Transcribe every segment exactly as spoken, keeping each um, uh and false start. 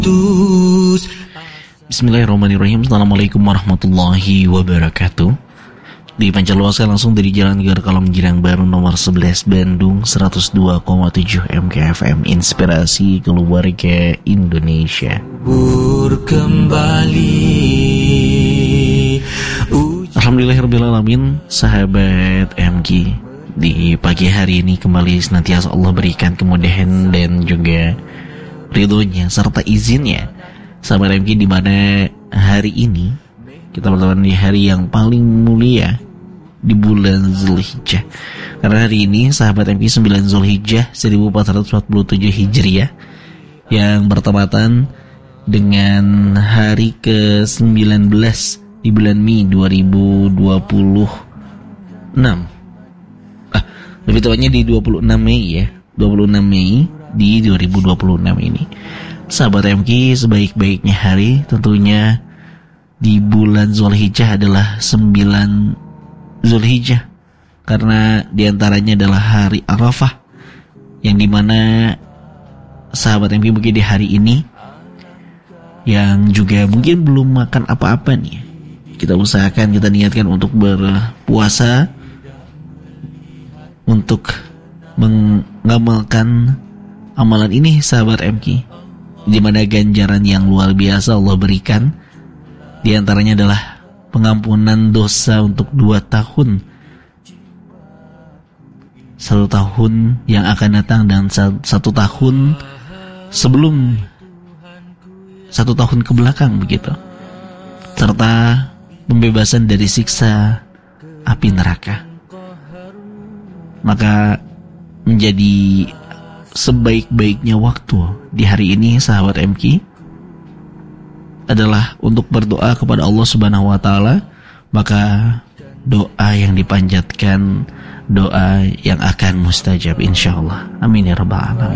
Bismillahirrahmanirrahim. Assalamualaikum warahmatullahi wabarakatuh. Dipancarluaskan langsung dari Jalan Negara Kalong Girang Baru nomor sebelas Bandung seratus dua koma tujuh M K F M, inspirasi keluarga Indonesia. Kembali. Alhamdulillahirrahmanirrahim. Sahabat M K, di pagi hari ini kembali senantiasa Allah berikan kemudahan dan juga ridhonya serta izinnya. Sahabat M K, di mana hari ini kita bertemu di hari yang paling mulia di bulan Zulhijjah. Karena hari ini sahabat M K sembilan Zulhijjah seribu empat ratus empat puluh tujuh Hijriah yang bertepatan dengan hari ke sembilan belas di bulan Mei dua ribu dua puluh enam. Ah, lebih tepatnya di dua puluh enam Mei ya. dua puluh enam Mei di dua ribu dua puluh enam ini. Sahabat M K, sebaik-baiknya hari tentunya di bulan Zulhijjah adalah sembilan Zulhijjah, karena diantaranya adalah hari Arafah, yang dimana sahabat M K mungkin di hari ini yang juga mungkin belum makan apa-apa nih, kita usahakan, kita niatkan untuk berpuasa, untuk mengamalkan amalan ini sahabat M K, di mana ganjaran yang luar biasa Allah berikan. Di antaranya adalah pengampunan dosa untuk dua tahun, satu tahun yang akan datang dan satu tahun sebelum, satu tahun ke belakang begitu, serta pembebasan dari siksa api neraka. Maka menjadi sebaik-baiknya waktu di hari ini sahabat M K adalah untuk berdoa kepada Allah Subhanahu wa taala. Maka doa yang dipanjatkan, doa yang akan mustajab insyaallah. Amin ya rabbal alamin.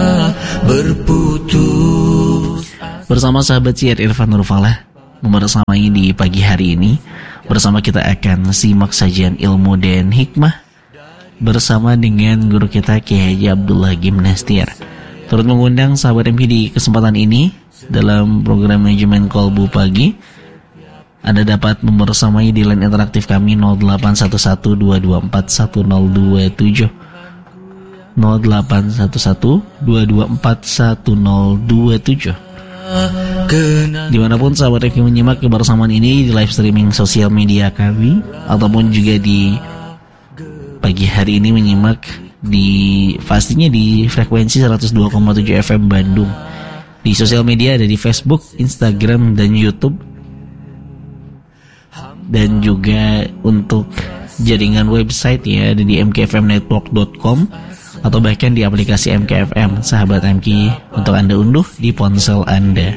Bersama sahabat Syiar Irfan Nurfalah membersamai di pagi hari ini. Bersama kita akan simak sajian ilmu dan hikmah bersama dengan guru kita Kiai Haji Abdullah Gimnastiar. Turut mengundang sahabat M K di kesempatan ini dalam program manajemen Kolbu Pagi. Anda dapat membersamai di line interaktif kami nol delapan satu satu dua dua empat satu nol dua tujuh nol delapan satu satu dua dua empat satu nol dua tujuh. Dimanapun sahabat M K menyimak kebersamaan ini di live streaming sosial media kami, ataupun juga di pagi hari ini menyimak di pastinya di frekuensi seratus dua koma tujuh F M Bandung. Di sosial media ada di Facebook, Instagram, dan YouTube. Dan juga untuk jaringan website ya ada di m k f m network dot com, atau bahkan di aplikasi M K F M sahabat M K untuk Anda unduh di ponsel Anda.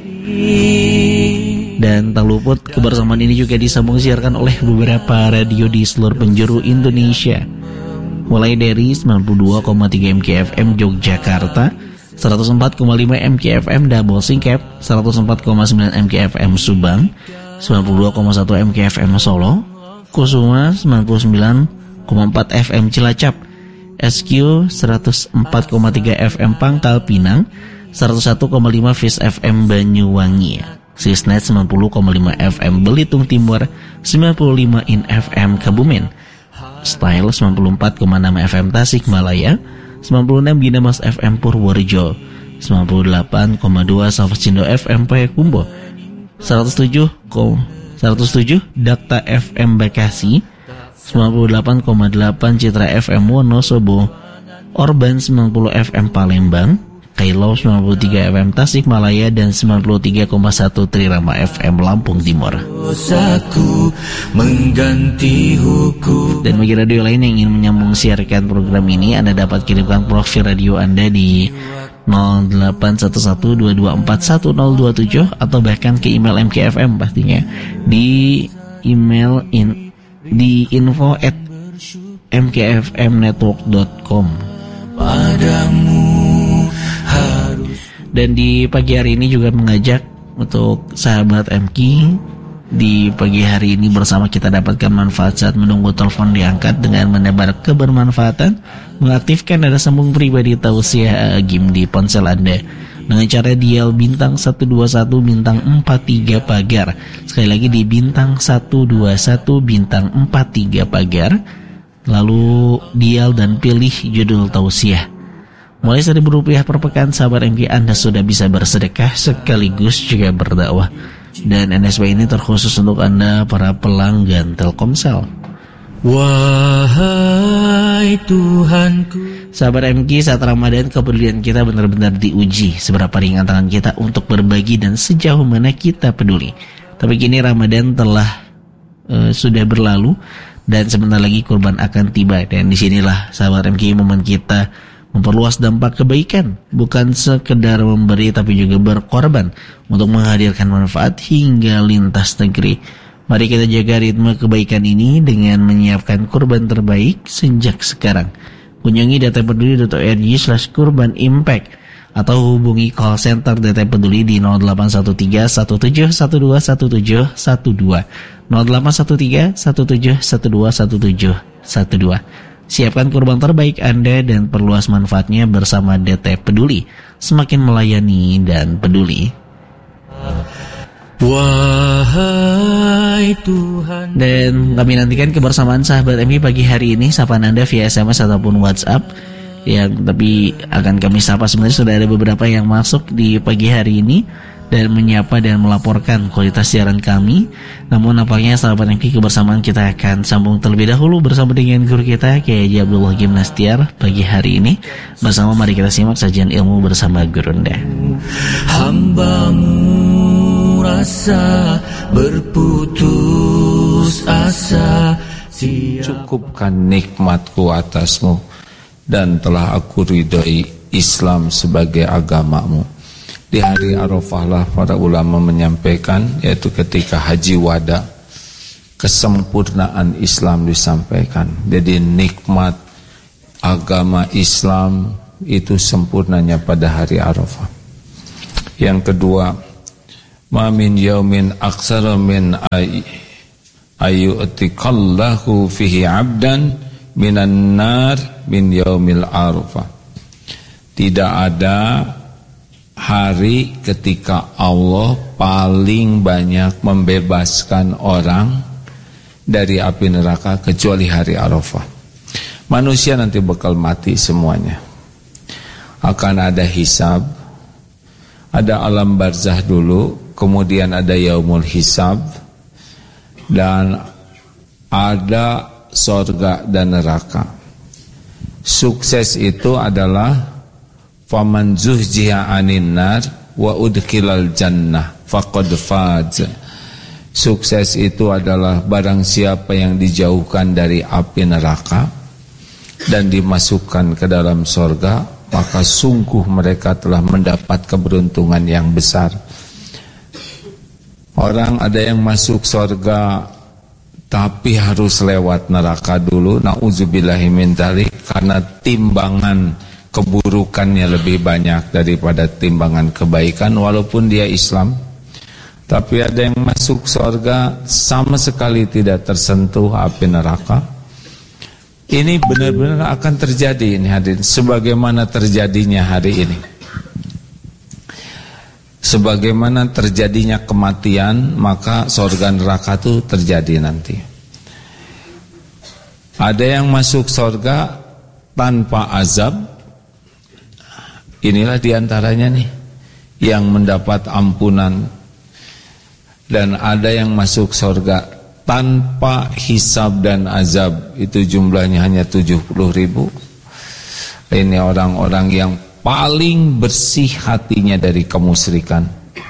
Dan tak luput kebersamaan ini juga disambung siarkan oleh beberapa radio di seluruh penjuru Indonesia, mulai dari sembilan puluh dua koma tiga M K F M Yogyakarta, seratus empat koma lima M K F M Double Singkep, seratus empat koma sembilan M K F M Subang, sembilan puluh dua koma satu M K F M Solo, Kusuma sembilan puluh sembilan koma empat F M Cilacap, S Q seratus empat koma tiga F M Pangkal Pinang, seratus satu koma lima Fis F M Banyuwangi, Sisnet sembilan puluh koma lima F M Belitung Timur, sembilan puluh lima In F M Kebumen, Style sembilan puluh empat koma enam F M Tasikmalaya, sembilan puluh enam Ginamas F M Purworejo, sembilan puluh delapan koma dua Safcindo F M Payakumbuh, seratus tujuh Dakta F M Bekasi, sembilan puluh delapan koma delapan Citra F M Wonosobo, Orban sembilan puluh F M Palembang, Kailau sembilan puluh tiga F M Tasikmalaya, dan sembilan puluh tiga koma satu Trirama F M Lampung Timur. Dan bagi radio lain yang ingin menyambung siarkan program ini, Anda dapat kirimkan profil radio Anda di nol delapan satu satu dua dua empat satu nol dua tujuh, atau bahkan ke email M K F M pastinya di email in, di info at m k f m network dot com. Dan di pagi hari ini juga mengajak untuk sahabat M K di pagi hari ini bersama kita dapatkan manfaat saat menunggu telepon diangkat dengan menebar kebermanfaatan, mengaktifkan data sambung pribadi tausiah agim di ponsel Anda. dengan cara dial bintang satu dua satu bintang empat tiga pagar. Sekali lagi di bintang satu dua satu bintang empat tiga pagar, lalu dial dan pilih judul tausiah. Mulai seribu rupiah per pekan, sahabat M G, Anda sudah bisa bersedekah sekaligus juga berdakwah. Dan N S B ini terkhusus untuk Anda para pelanggan Telkomsel. Wahai Tuhanku. Sahabat M G, saat Ramadan kepedulian kita benar-benar diuji. Seberapa ringan tangan kita untuk berbagi dan sejauh mana kita peduli. Tapi kini Ramadan telah uh, sudah berlalu dan sebentar lagi kurban akan tiba. Dan disinilah sahabat M G momen kita memperluas dampak kebaikan, bukan sekedar memberi tapi juga berkorban untuk menghadirkan manfaat hingga lintas negeri. Mari kita jaga ritme kebaikan ini dengan menyiapkan kurban terbaik sejak sekarang. Kunjungi dtpeduli dot org slash kurban impact atau hubungi call center D T Peduli di nol delapan satu tiga satu tujuh satu dua satu tujuh satu dua nol delapan satu tiga satu tujuh satu dua satu tujuh satu dua. Siapkan kurban terbaik Anda dan perluas manfaatnya bersama D T Peduli. Semakin melayani dan peduli. Wahai Tuhan. Dan kami nantikan kebersamaan sahabat M G pagi hari ini, sapaan Anda via S M S ataupun WhatsApp. Yang tapi akan kami sapa, sebenarnya sudah ada beberapa yang masuk di pagi hari ini dan menyapa dan melaporkan kualitas siaran kami. Namun nampaknya sahabat M G, kebersamaan kita akan sambung terlebih dahulu bersama dengan guru kita Kiai Haji Abdullah Gimnastiar pagi hari ini. Bersama mari kita simak sajian ilmu bersama Gurunda. Hambamu rasa berputus asa, cukupkan nikmatku atasmu dan telah aku ridhoi Islam sebagai agamamu. Di hari Arafah lah para ulama menyampaikan, yaitu ketika haji wada, kesempurnaan Islam disampaikan. Jadi nikmat agama Islam itu sempurnanya pada hari Arafah. Yang kedua, ma min yaumin aksara min ay ayyutikallahu fihi abdan minan nar min yaumil arafah. Tidak ada hari ketika Allah paling banyak membebaskan orang dari api neraka kecuali hari Arafah. Manusia nanti bakal mati semuanya. Akan ada hisab, ada alam barzah dulu, kemudian ada yaumul hisab, dan ada sorga dan neraka. Sukses itu adalah faman zuhziha anin nar wa udkhilal jannah faqad faz. Sukses itu adalah barang siapa yang dijauhkan dari api neraka dan dimasukkan ke dalam sorga, maka sungguh mereka telah mendapat keberuntungan yang besar. Orang ada yang masuk surga tapi harus lewat neraka dulu, na'udzubillahi min dzalik, karena timbangan keburukannya lebih banyak daripada timbangan kebaikan walaupun dia Islam. Tapi ada yang masuk surga sama sekali tidak tersentuh api neraka. Ini benar-benar akan terjadi ini hadirin, sebagaimana terjadinya hari ini. Sebagaimana terjadinya kematian, maka surga neraka itu terjadi nanti. Ada yang masuk surga tanpa azab. Inilah diantaranya nih yang mendapat ampunan. Dan ada yang masuk surga tanpa hisab dan azab, itu jumlahnya hanya tujuh puluh ribu. Ini orang-orang yang paling bersih hatinya dari kemusyrikan.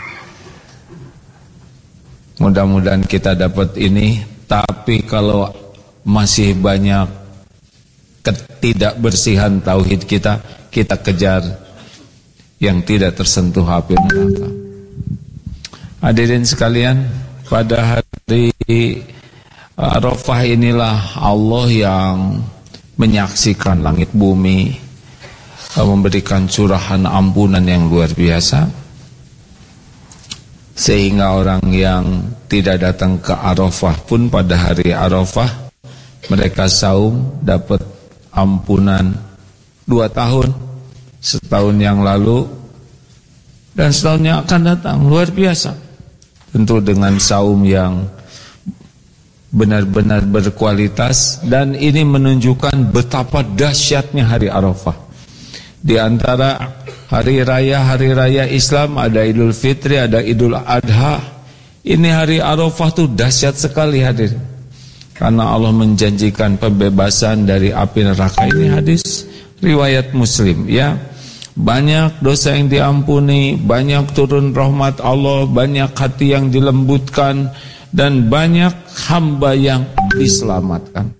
Mudah-mudahan kita dapat ini. Tapi kalau masih banyak ketidakbersihan tauhid kita, kita kejar yang tidak tersentuh api neraka. Hadirin sekalian, pada hari Arafah inilah Allah yang menyaksikan langit bumi, memberikan curahan ampunan yang luar biasa, sehingga orang yang tidak datang ke Arafah pun pada hari Arafah mereka saum dapat ampunan dua tahun. Setahun yang lalu dan setahun yang akan datang luar biasa. Tentu dengan saum yang benar-benar berkualitas, dan ini menunjukkan betapa dahsyatnya hari Arafah. Di antara hari raya-hari raya Islam ada Idul Fitri, ada Idul Adha. Ini hari Arafah tuh dahsyat sekali hadir. Karena Allah menjanjikan pembebasan dari api neraka. Ini hadis riwayat Muslim ya. Banyak dosa yang diampuni, banyak turun rahmat Allah, banyak hati yang dilembutkan, dan banyak hamba yang diselamatkan.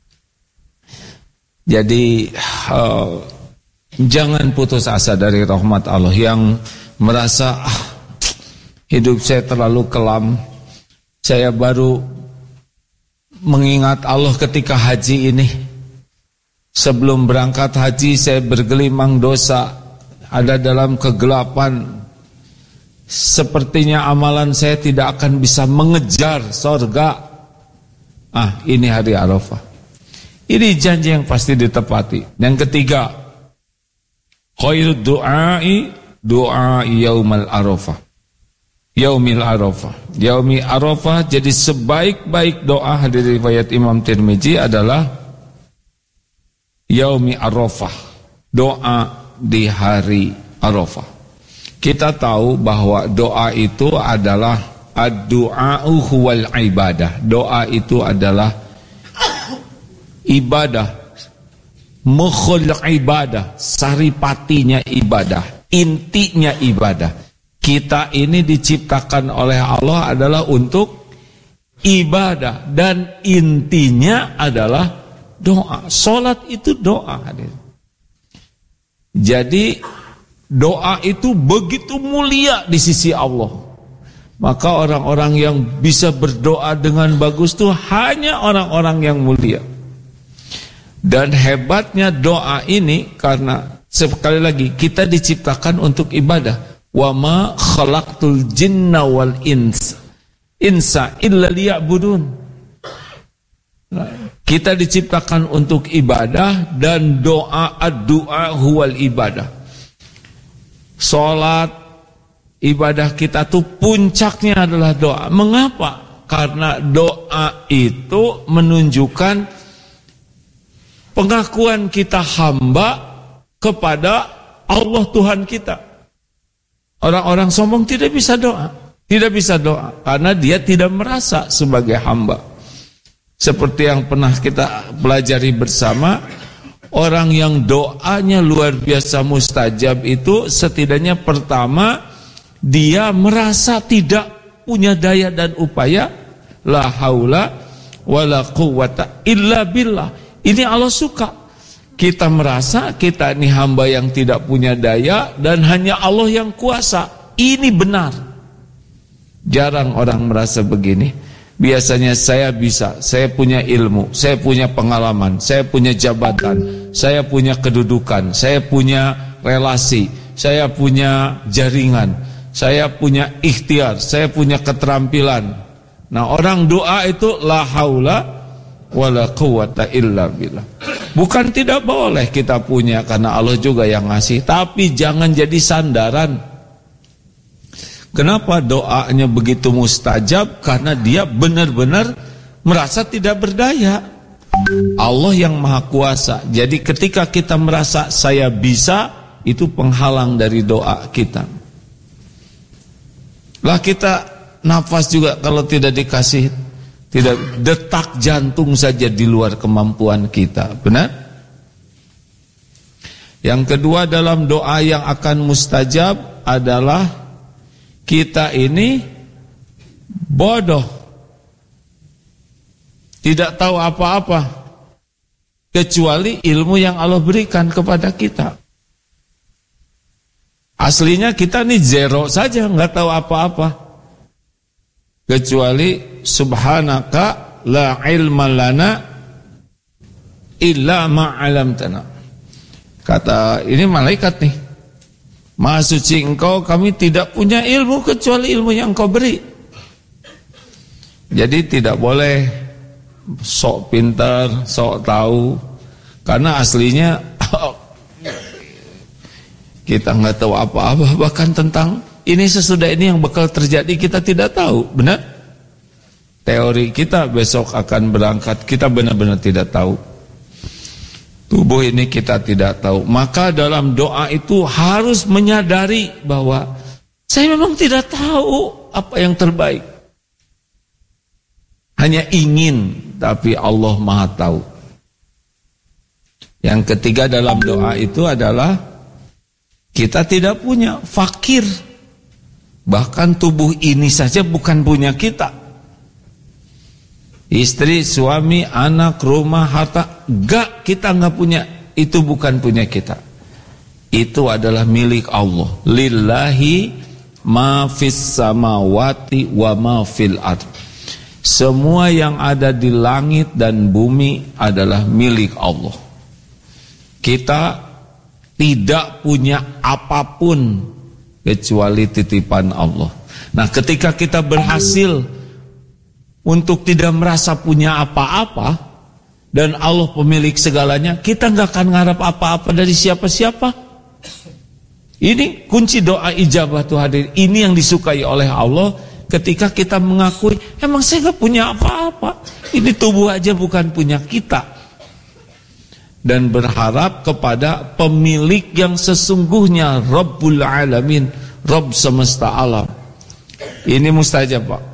Jadi uh, jangan putus asa dari rahmat Allah. Yang merasa ah, hidup saya terlalu kelam, saya baru mengingat Allah ketika haji ini. Sebelum berangkat haji saya bergelimang dosa, ada dalam kegelapan. Sepertinya amalan saya tidak akan bisa mengejar surga. Ah, ini hari Arafah. Ini janji yang pasti ditepati. Yang ketiga, khairud du'ai du'a yaumal Arafah. Yaumil Arafah. Yaumi Arafah, jadi sebaik-baik doa dari riwayat Imam Tirmizi adalah Yaumi Arafah, doa di hari Arafah. Kita tahu bahwa doa itu adalah ad-du'a'u huwal ibadah. Doa itu adalah ibadah, mukhul ibadah, saripatinya ibadah, intinya ibadah. Kita ini diciptakan oleh Allah adalah untuk ibadah, dan intinya adalah doa. Salat itu doa. Jadi doa itu begitu mulia di sisi Allah. Maka orang-orang yang bisa berdoa dengan bagus itu hanya orang-orang yang mulia. Dan hebatnya doa ini karena sekali lagi kita diciptakan untuk ibadah. Wa ma khalaqtul jinna wal insa insa illa liya'budun. Kita diciptakan untuk ibadah, dan doa ad-du'a huwal ibadah. Salat, ibadah kita tuh puncaknya adalah doa. Mengapa? Karena doa itu menunjukkan pengakuan kita hamba kepada Allah Tuhan kita. Orang-orang sombong tidak bisa doa. Tidak bisa doa karena dia tidak merasa sebagai hamba. Seperti yang pernah kita pelajari bersama, orang yang doanya luar biasa mustajab itu setidaknya pertama dia merasa tidak punya daya dan upaya. La haula wala quwwata illa billah. Ini Allah suka. Kita merasa kita ini hamba yang tidak punya daya dan hanya Allah yang kuasa. Ini benar. Jarang orang merasa begini. Biasanya saya bisa, saya punya ilmu, saya punya pengalaman, saya punya jabatan, saya punya kedudukan, saya punya relasi, saya punya jaringan, saya punya ikhtiar, saya punya keterampilan. Nah, orang doa itu la haula wala quwwata illa billah. Bukan tidak boleh kita punya karena Allah juga yang ngasih, tapi jangan jadi sandaran. Kenapa doanya begitu mustajab? Karena dia benar-benar merasa tidak berdaya. Allah yang maha kuasa. Jadi ketika kita merasa saya bisa, itu penghalang dari doa kita. Lah kita nafas juga kalau tidak dikasih, tidak, detak jantung saja di luar kemampuan kita. Benar? Yang kedua dalam doa yang akan mustajab adalah kita ini bodoh, tidak tahu apa-apa kecuali ilmu yang Allah berikan kepada kita. Aslinya kita ini zero saja, nggak tahu apa-apa kecuali subhanaka la ilma lana illa ma 'allamtana. Kata ini malaikat nih, Maha suci engkau, kami tidak punya ilmu kecuali ilmu yang engkau beri. Jadi tidak boleh sok pintar, sok tahu. Karena aslinya Kita nggak tahu apa-apa, bahkan tentang ini sesudah ini yang bakal terjadi kita tidak tahu, benar? Teori kita besok akan berangkat, kita benar-benar tidak tahu. Tubuh ini kita tidak tahu. Maka dalam doa itu harus menyadari bahwa saya memang tidak tahu apa yang terbaik. Hanya ingin, tapi Allah Maha tahu. Yang ketiga dalam doa itu adalah kita tidak punya, fakir. Bahkan tubuh ini saja bukan punya kita. Istri, suami, anak, rumah, harta, gak, kita gak punya. Itu bukan punya kita. Itu adalah milik Allah. Lillahi ma fis samawati wa ma fil ard. Semua yang ada di langit dan bumi adalah milik Allah. Kita tidak punya apapun kecuali titipan Allah. Nah, ketika kita berhasil untuk tidak merasa punya apa-apa dan Allah pemilik segalanya, kita nggak akan ngarap apa-apa dari siapa-siapa. Ini kunci doa ijabah tuh hadirin. Ini yang disukai oleh Allah ketika kita mengakui, emang saya nggak punya apa-apa. Ini tubuh aja bukan punya kita. Dan berharap kepada pemilik yang sesungguhnya, Rabbul Alamin, Rabb semesta alam. Ini mustajab, Pak.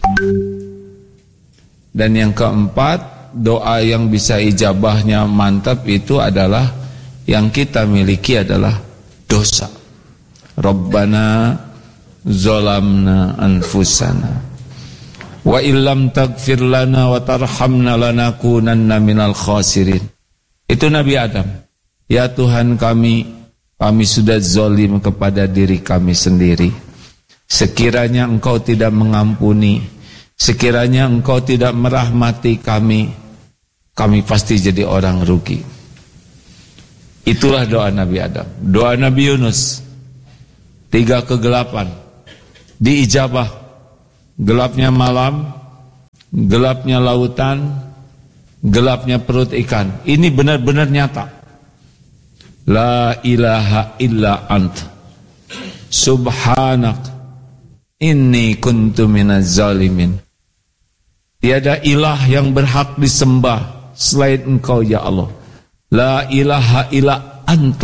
Dan yang keempat, doa yang bisa ijabahnya mantap itu adalah yang kita miliki adalah dosa. Rabbana zalamna anfusana wa illam taghfir lana wa tarhamna lanakunanna minal khasirin. Itu Nabi Adam. Ya Tuhan kami, kami sudah zalim kepada diri kami sendiri. Sekiranya Engkau tidak mengampuni, sekiranya Engkau tidak merahmati kami, kami pasti jadi orang rugi. Itulah doa Nabi Adam. Doa Nabi Yunus, tiga kegelapan diijabah. Gelapnya malam, gelapnya lautan, gelapnya perut ikan. Ini benar-benar nyata. La ilaha illa ant subhanak inni kuntu minaz zalimin. Tiada ilah yang berhak disembah selain Engkau ya Allah. La ilaha illa anta